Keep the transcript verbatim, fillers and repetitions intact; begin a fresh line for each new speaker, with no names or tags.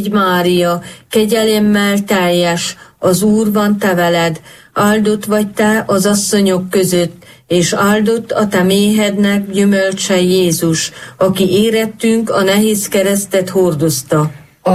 Mária, kegyelemmel teljes, az Úr van te veled, áldott vagy te az asszonyok között, és áldott a te méhednek gyümölcse Jézus, aki érettünk a nehéz keresztet hordozta.